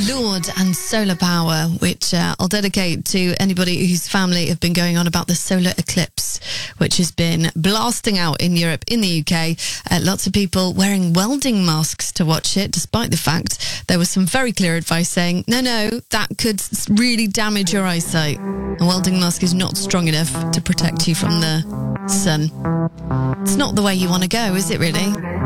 Lord and solar power, which I'll dedicate to anybody whose family have been going on about the solar eclipse, which has been blasting out in Europe, in the UK. Lots of people wearing welding masks to watch it, despite the fact there was some very clear advice saying, no, that could really damage your eyesight. A welding mask is not strong enough to protect you from the sun. It's not the way you want to go, is it really?